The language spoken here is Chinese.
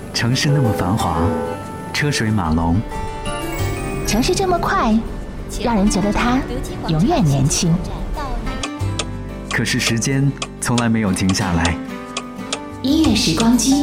城市那么繁华，车水马龙， 城市这么快，让人觉得它永远年轻。 可是时间从来没有停下来。 音乐时光机